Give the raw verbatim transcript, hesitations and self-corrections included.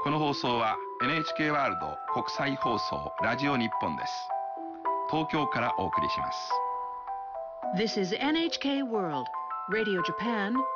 この放送は エヌエイチケー ワールド国際放送ラジオ日本です。東京からお送りします。 This is エヌエイチケー World Radio Japan